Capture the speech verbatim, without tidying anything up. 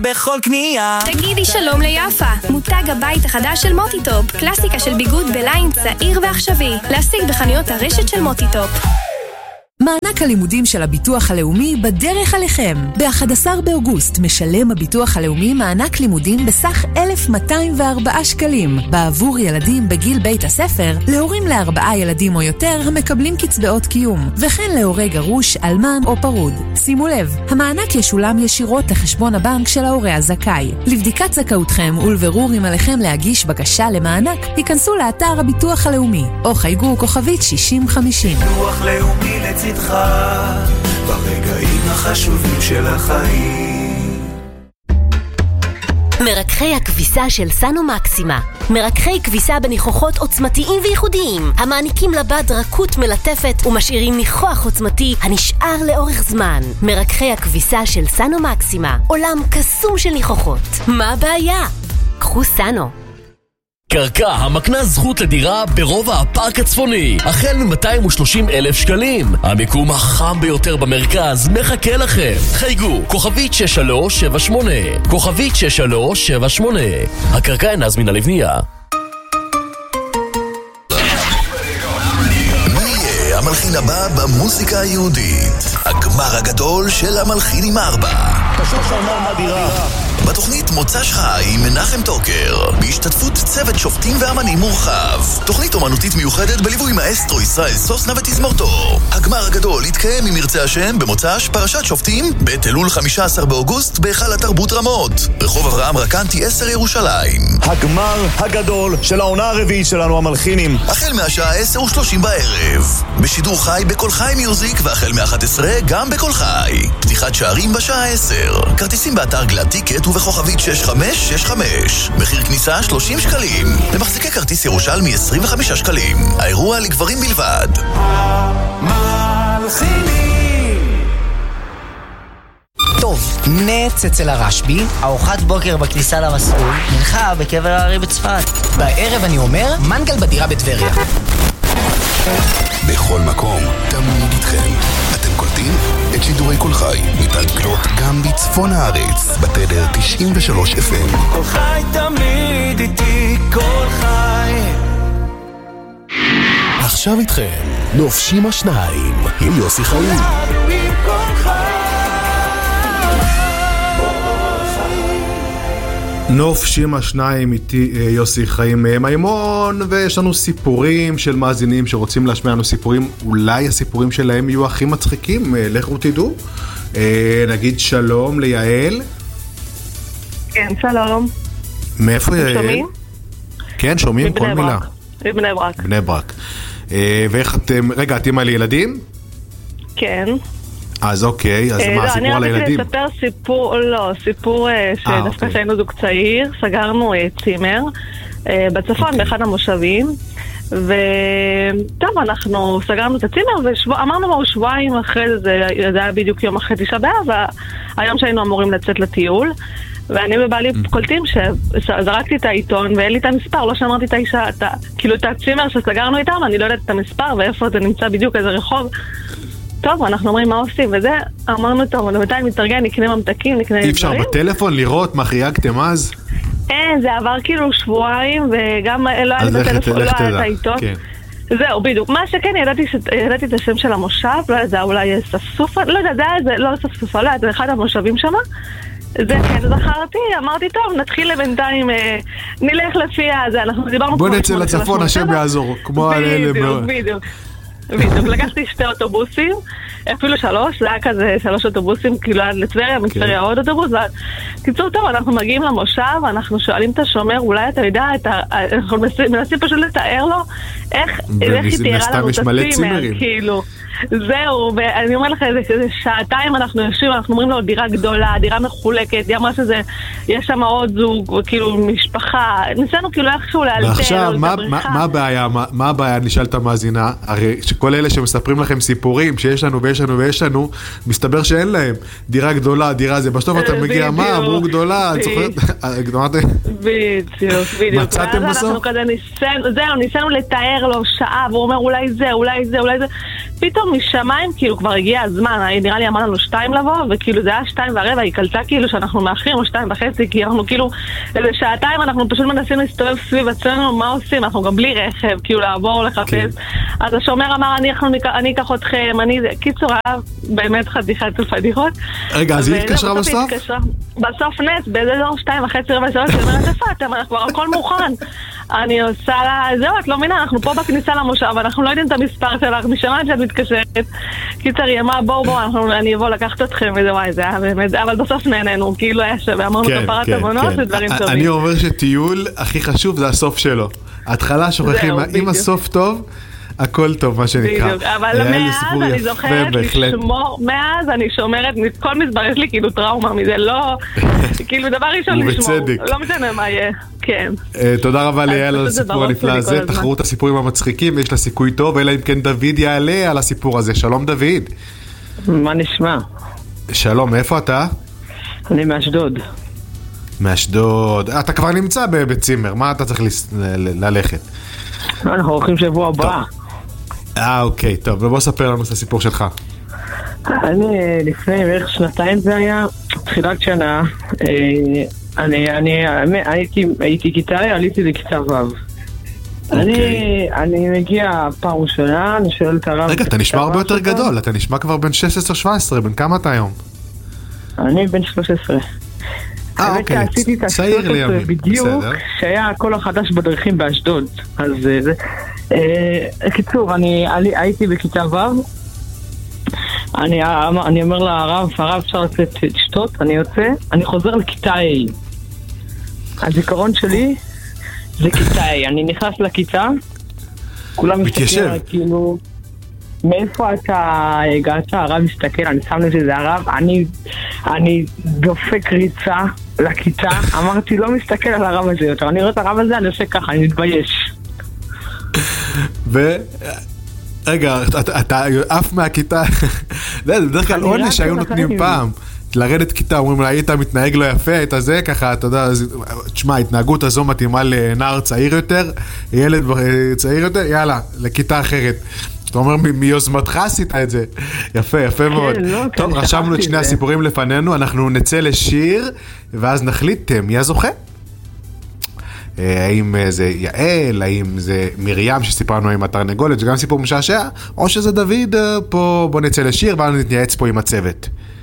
בכל קנייה. תגידי שלום ליפה, מותג הבית החדש של מוטיטופ, קלאסיקה של ביגוד בליין צעיר ועכשווי, להשיג בחנויות הרשת של מוטיטופ. מענק הלימודים של הביטוח הלאומי בדרך עליכם. ב-אחד עשר באוגוסט משלם הביטוח הלאומי מענק לימודים בסך אלף מאתיים וארבעה שקלים, בעבור ילדים בגיל בית הספר, להורים לארבעה ילדים או יותר המקבלים קצבאות קיום, וכן להורי גרוש, אלמן או פרוד. שימו לב, המענק ישולם ישירות לחשבון הבנק של ההורה הזכאי. לבדיקת זכאותכם ולבירור אם עליכם להגיש בקשה למענק, היכנסו לאתר הביטוח הלאומי, או חייגו כוכבית שישים חמישים. ביטוח לאומי לצד ברגעים החשובים של החיים. מרקחי הכביסה של סנו מקסימה, מרקחי כביסה בניחוחות עוצמתיים וייחודיים, המעניקים לבד רכות מלטפת ומשאירים ניחוח עוצמתי הנשאר לאורך זמן. מרקחי הכביסה של סנו מקסימה, עולם קסום של ניחוחות. מה הבעיה? קחו סנו. קרקע המקנה זכות לדירה ברובע הפארק הצפוני, החל מ-מאתיים ושלושים אלף שקלים. המיקום החם ביותר במרכז מחכה לכם. חייגו, כוכבית שש שלוש שבע שמונה, כוכבית שש שלוש שבע שמונה. הקרקע אינה זמינה לבנייה. מי יהיה המלחין הבא במוזיקה היהודית? הגמר הגדול של המלחינים ארבע. פשוט עונה נדירה. בתוכנית מוצ"ש חי עם מנחם טוקר, בהשתתפות צוות שופטים ואמנים מורחב. תוכנית אומנותית מיוחדת בליווי מאסטרו ישראל סוסנה ותזמורתו. הגמר הגדול יתקיים אם ירצה השם במוצ"ש פרשת שופטים בתלול חמישה עשר באוגוסט בהיכל התרבות רמות, רחוב אברהם רקנטי עשר ירושלים. הגמר הגדול של העונה הרביעית שלנו המלחינים, החל מהשעה עשר ושלושים בערב, בשידור חי בכל חי מיוזיק, והחל מ-אחת עשרה גם בכל חי. פתיחת שערים בשעה עשר. כרטיסים באתר גלד טיקט ובכוכבית שש חמש שש חמש. מחיר כניסה שלושים שקלים. למחזיקי כרטיס ירושלמי עשרים וחמישה שקלים. האירוע לגברים בלבד. המלחינים. טוב, נץ אצל הרשב"י, ארוחת בוקר בכניסה למסלול, מנחה בקבר הארי בצפת. בערב אני אומר, מנגל בדירה בטבריה. בכל מקום, תמיד איתכם. אתם קולטים את שידורי כל חי. ניתן לקלוט גם בצפון הארץ, בתדר תשעים ושלוש אף אם. כל חי תמיד איתי, כל חי. עכשיו איתכם, נופשים השניים, עם יוסי חיים. נופשים השניים איתי יוסי חיים מימון, ויש לנו סיפורים של מאזינים שרוצים להשמיע לנו סיפורים, אולי הסיפורים שלהם יהיו הכי מצחיקים, לכו תדעו. נגיד שלום ליעל. כן, שלום. מאיפה יעל? שומעים? כן, שומעים כל מילה. מבני ברק. בני ברק. ואיך אתם, רגע, אתם על ילדים? כן. אז אוקיי, אז מה, סיפור על הילדים? אני רציתי לספר סיפור, לא, סיפור שדווקא שהיינו זוג צעיר, סגרנו צימר בצפון באחד המושבים, וטוב, אנחנו סגרנו את הצימר, ואמרנו לו שבועיים אחרי זה, זה היה בדיוק יום אחרי תשעה באב, והיום שהיינו אמורים לצאת לטיול, ואני ובעלי קולטים שזרקתי את העיתון ואין לי את המספר, לא שאמרתי את האישה, כאילו את הצימר שסגרנו איתם, אני לא יודעת את המספר ואיפה זה נמצא בדיוק, איזה רחוב. טוב, אנחנו אומרים מה עושים, וזה, אמרנו טוב, מתי מתארגן, נקנה ממתקים, נקנה דברים. אי אפשר בטלפון לראות מה חייגתם אז? אין, זה עבר כאילו שבועיים, וגם לא היה לי בטלפון, לא היה את העיתון. זהו, בדיוק. מה שכן, ידעתי את השם של המושב, לא יודע, זה אולי ספסופה, לא יודע, זה לא ספסופה, לא יודע, זה אחד המושבים שם. זה כן, זכרתי, אמרתי טוב, נתחיל לבינתיים, נלך לפי הזה, אנחנו דיברנו... בוא נצא לצפון, השם יעזור, כמו על אלה מאוד. בדיוק, בדיוק, לקחתי שתי אוטובוסים, אפילו שלוש, זה היה כזה שלוש אוטובוסים, כאילו עד לטבריה, מטבריה עוד אוטובוס, קיצור טוב, אנחנו מגיעים למושב, אנחנו שואלים את השומר, אולי אתה יודע, אנחנו מנסים פשוט לתאר לו, איך היא תיארה לנו את הצימר, כאילו. זהו, ואני אומר לך, איזה שעתיים אנחנו יושבים, אנחנו אומרים לו דירה גדולה, דירה מחולקת, היא אמרה שזה, יש שם עוד זוג, כאילו משפחה, ניסינו כאילו איכשהו לאלתר. ועכשיו, מה הבעיה, מה הבעיה, נשאל את המאזינה, הרי שכל אלה שמספרים לכם סיפורים, שיש לנו ויש לנו ויש לנו, מסתבר שאין להם, דירה גדולה, דירה זה, בסוף אתה מגיע, מה, אמרו גדולה, את זוכרת? בדיוק, בדיוק. מצאתם בסוף? זהו, ניסינו לתאר לו שעה, והוא אומר אולי זה, אולי זה, אולי זה. פתאום משמיים, כאילו כבר הגיע הזמן, נראה לי אמר לנו שתיים לבוא, וכאילו זה היה שתיים והרבע, היא קלטה כאילו שאנחנו מאחרים, או שתיים וחצי, כי אנחנו כאילו, איזה שעתיים אנחנו פשוט מנסים להסתובב סביב עצמנו, מה עושים? אנחנו גם בלי רכב, כאילו לעבור לחפש. אז השומר אמר, אני אקח אתכם, אני זה, קיצור, היה באמת חתיכת של פדיחות. רגע, אז היא התקשרה בסוף? בסוף נס, באיזה דור שתיים וחצי רבע שלוש, היא אומרת, איפה אתם? אנחנו כבר הכל מוכן. אני עושה לה, זהו, את לא מבינה, אנחנו פה בכניסה למושב, אנחנו לא יודעים את המספר שלך, משמעת שאת מתקשרת. קיצר, ימה, בואו בואו, אני אבוא לקחת אתכם, וזה וואי, זה היה באמת, אבל בסוף נהננו, כאילו היה שווה, אמרנו כפרת המונות ודברים טובים. אני אומר שטיול הכי חשוב זה הסוף שלו. ההתחלה שוכחים, אם הסוף טוב, הכל טוב, מה שנקרא. בדיוק, אבל מאז אני זוכרת לשמור, מאז אני שומרת, כל מסבר יש לי כאילו טראומה מזה, לא, כאילו דבר ראשון לשמור, לא משנה מה יהיה, כן. תודה רבה ליעל על הסיפור הנפלא הזה, תחרות הסיפורים המצחיקים, יש לה סיכוי טוב, אלא אם כן דוד יעלה על הסיפור הזה. שלום דוד. מה נשמע? שלום, איפה אתה? אני מאשדוד. מאשדוד, אתה כבר נמצא בצימר, מה אתה צריך ללכת? אנחנו הולכים שבוע הבא. אה, אוקיי, טוב, ובוא ספר לנו את הסיפור שלך. אני, לפני בערך שנתיים זה היה, תחילת שנה, אני, אני, הייתי, הייתי כיתה, עליתי לכיתה ו'. אני, אני מגיע פעם ראשונה, אני שואל את הרב... רגע, אתה נשמע הרבה יותר גדול, אתה נשמע כבר בין שש עשרה שבע עשרה, בין כמה אתה היום? אני בין שלוש עשרה. אה, אוקיי, עשיתי את השלוש עשרה בדיוק, שהיה הכל החדש בדרכים באשדוד. אז זה... קיצור, אני הייתי בכיתה ו', אני אומר לרב, הרב אפשר לצאת לשתות, אני יוצא, אני חוזר לכיתה A. הזיכרון שלי זה כיתה A, אני נכנס לכיתה, כולם מסתכלים, כאילו, מאיפה אתה הגעת? הרב מסתכל, אני שם לזה, זה הרב, אני, אני דופק ריצה לכיתה, אמרתי, לא מסתכל על הרב הזה יותר, אני רואה את הרב הזה, אני עושה ככה, אני מתבייש. ו... רגע, אתה עף מהכיתה, זה בדרך כלל עונש שהיו נותנים פעם, לרדת כיתה, אומרים לה, היית מתנהג לא יפה, היית זה, ככה, אתה יודע, תשמע, ההתנהגות הזו מתאימה לנער צעיר יותר, ילד צעיר יותר, יאללה, לכיתה אחרת. אתה אומר, מיוזמתך עשית את זה. יפה, יפה מאוד. טוב, רשמנו את שני הסיפורים לפנינו, אנחנו נצא לשיר, ואז נחליט מי הזוכה. האם זה יעל, האם זה מרים שסיפרנו עם התרנגולת, שגם סיפור משעשע, או שזה דוד פה, בוא נצא לשיר, ואנו נתייעץ פה עם הצוות.